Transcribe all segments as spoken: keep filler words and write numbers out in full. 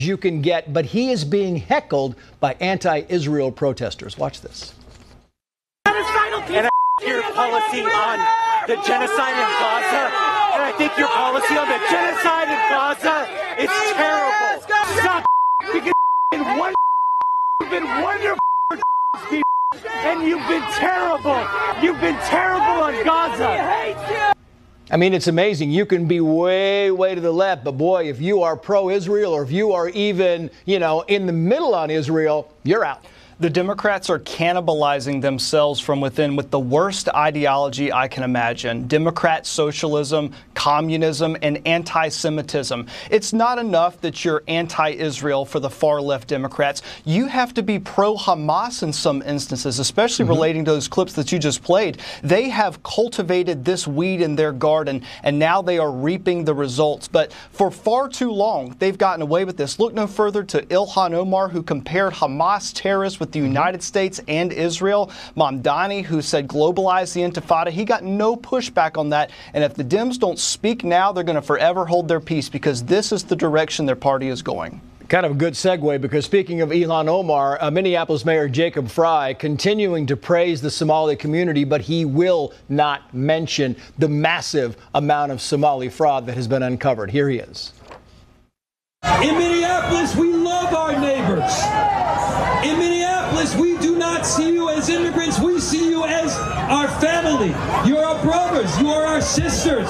you can get, but he is being heckled by anti-Israel protesters. Watch this. And I your policy on the genocide in Gaza, and I think your policy on the genocide in Gaza is terrible. Stop because in one you've been wonderful, and you've been terrible. You've been terrible on Gaza. I mean, it's amazing. You can be way, way to the left, but boy, if you are pro-Israel or if you are even, you know, in the middle on Israel, you're out. The Democrats are cannibalizing themselves from within with the worst ideology I can imagine. Democrat socialism, communism, and anti-Semitism. It's not enough that you're anti-Israel for the far-left Democrats. You have to be pro-Hamas in some instances, especially mm-hmm. relating to those clips that you just played. They have cultivated this weed in their garden, and now they are reaping the results. But for far too long, they've gotten away with this. Look no further to Ilhan Omar, who compared Hamas terrorists with the United States and Israel. Mamdani, who said globalize the Intifada, he got no pushback on that. And if the Dems don't speak now, they're going to forever hold their peace because this is the direction their party is going. Kind of a good segue, because speaking of Ilhan Omar, uh, Minneapolis Mayor Jacob Frey continuing to praise the Somali community, but he will not mention the massive amount of Somali fraud that has been uncovered. Here he is. In Minneapolis, we love our neighbors. In Minneapolis, we do not see you as immigrants. We see you as our family. You're our brothers. You are our sisters.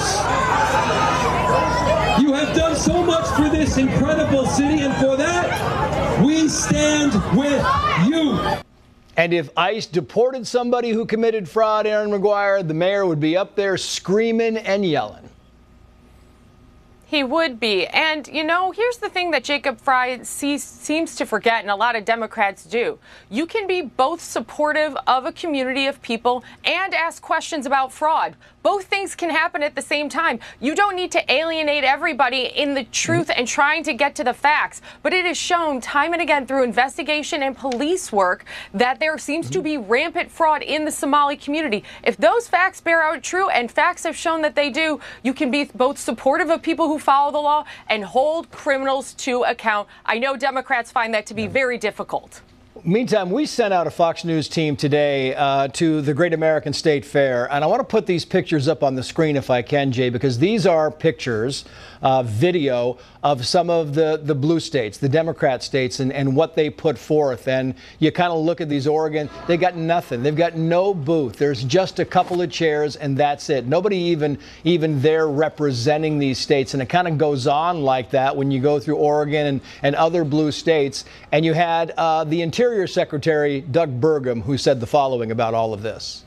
You have done so much for this incredible city, and for that, we stand with you. And if ICE deported somebody who committed fraud, Aaron McGuire, the mayor would be up there screaming and yelling. He would be. And, you know, here's the thing that Jacob Frey sees, seems to forget, and a lot of Democrats do. You can be both supportive of a community of people and ask questions about fraud. Both things can happen at the same time. You don't need to alienate everybody in the truth and trying to get to the facts. But it is shown time and again through investigation and police work that there seems to be rampant fraud in the Somali community. If those facts bear out true, and facts have shown that they do, you can be both supportive of people who follow the law and hold criminals to account. I know Democrats find that to be very difficult. Meantime, we sent out a Fox News team today uh, to the Great American State Fair, and I want to put these pictures up on the screen if I can, Jay, because these are pictures, uh, video of some of the, the blue states, the Democrat states, and, and what they put forth. And you kind of look at these Oregon, they got nothing. They've got no booth. There's just a couple of chairs, and that's it. Nobody even, even there representing these states. And it kind of goes on like that when you go through Oregon and, and other blue states. And you had uh, the Interior Secretary Doug Burgum, who said the following about all of this.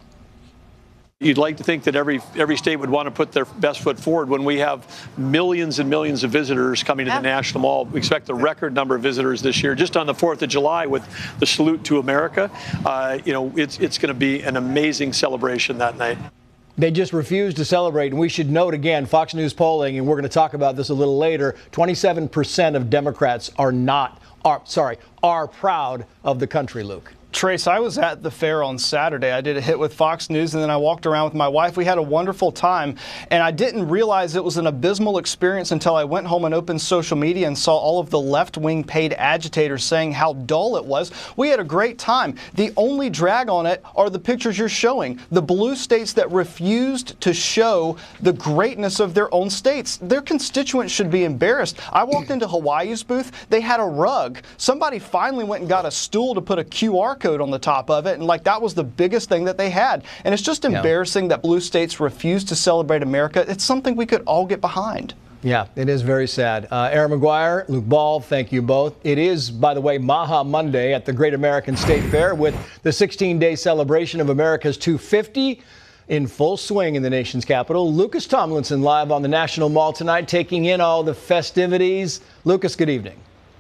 You'd like to think that every every state would want to put their best foot forward when we have millions and millions of visitors coming to the National Mall. We expect a record number of visitors this year. Just on the fourth of July with the Salute to America, uh, you know, it's, it's going to be an amazing celebration that night. They just refuse to celebrate. And we should note again, Fox News polling, and we're going to talk about this a little later, twenty-seven percent of Democrats are not, are, sorry, are proud of the country, Luke. Trace, I was at the fair on Saturday. I did a hit with Fox News, and then I walked around with my wife. We had a wonderful time, and I didn't realize it was an abysmal experience until I went home and opened social media and saw all of the left-wing paid agitators saying how dull it was. We had a great time. The only drag on it are the pictures you're showing. The blue states that refused to show the greatness of their own states. Their constituents should be embarrassed. I walked into Hawaii's booth. They had a rug. Somebody finally went and got a stool to put a Q R code on the top of it, and like that was the biggest thing that they had. And it's just embarrassing yeah. that blue states refuse to celebrate America. It's something we could all get behind. Yeah, it is very sad. Uh, Aaron McGuire, Luke Ball, thank you both. It is, by the way, Maha Monday at the Great American State Fair with the sixteen-day celebration of America's two fifty in full swing in the nation's capital. Lucas Tomlinson live on the National Mall tonight, taking in all the festivities. Lucas, good evening.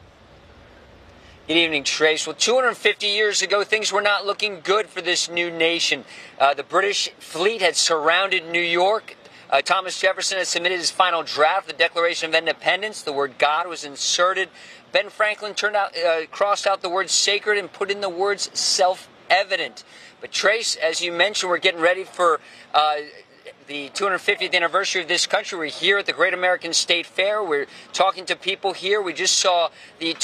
Good evening, Trace. Well, two hundred fifty years ago, things were not looking good for this new nation. Uh, the British fleet had surrounded New York. Uh, Thomas Jefferson had submitted his final draft, the Declaration of Independence. The word God was inserted. Ben Franklin turned out, uh, crossed out the word sacred and put in the words self-evident. But Trace, as you mentioned, we're getting ready for uh, the two hundred fiftieth anniversary of this country. We're here at the Great American State Fair. We're talking to people here. We just saw the